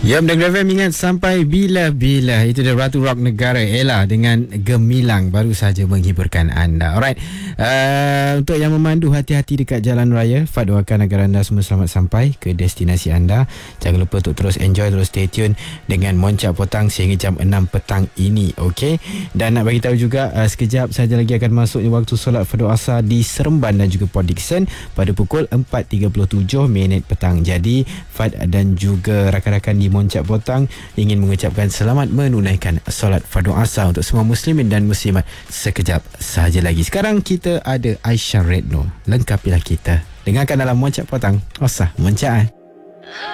Ya, Negara FM ingat sampai bila-bila. Itu dia Ratu Rock Negara Ella dengan Gemilang baru saja menghiburkan anda. Alright. Untuk yang memandu, hati-hati dekat jalan raya. Fad doakan agar anda semua selamat sampai ke destinasi anda. Jangan lupa untuk terus enjoy, terus stay tune dengan Moncak Potang sehingga jam 6 petang ini. Okey. Dan nak bagi tahu juga sekejap saja lagi akan masuknya waktu solat fardu asar di Seremban dan juga Port Dickson pada pukul 4.37 petang. Jadi Fad dan juga rakan-rakan di Moncak Potang ingin mengucapkan selamat menunaikan solat fardu asar untuk semua muslimin dan muslimat sekejap sahaja lagi. Sekarang kita ada Aisyah Redno. Lengkapilah kita. Dengarkan dalam Moncak Potang. Osah Moncak.